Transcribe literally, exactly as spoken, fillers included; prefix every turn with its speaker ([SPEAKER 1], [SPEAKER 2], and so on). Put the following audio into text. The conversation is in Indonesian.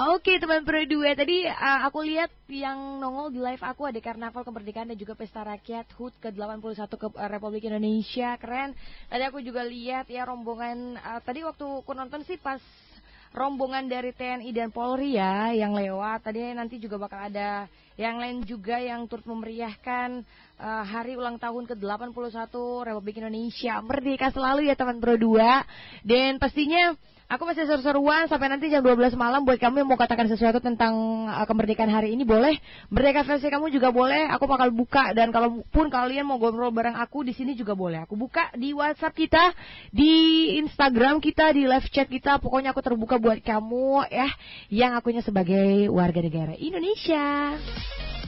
[SPEAKER 1] Oke teman Pro dua, tadi uh, aku lihat yang nongol di live aku ada Karnaval Kemerdekaan dan juga Pesta Rakyat H U T ke delapan puluh satu ke uh, Republik Indonesia, keren. Tadi aku juga lihat ya rombongan, uh, tadi waktu aku nonton sih pas rombongan dari T N I dan Polri ya yang lewat. Tadi nanti juga bakal ada yang lain juga yang turut memeriahkan uh, hari ulang tahun ke delapan puluh satu Republik Indonesia. Merdeka selalu ya teman Pro dua. Dan pastinya aku masih seru-seruan sampai nanti jam dua belas malam. Buat kamu yang mau katakan sesuatu tentang uh, kemerdekaan hari ini boleh. Merdeka versi kamu juga boleh. Aku bakal buka, dan kalaupun kalian mau ngobrol bareng aku di sini juga boleh. Aku buka di WhatsApp kita, di Instagram kita, di live chat kita. Pokoknya aku terbuka buat kamu ya, yang akunya sebagai warga negara Indonesia.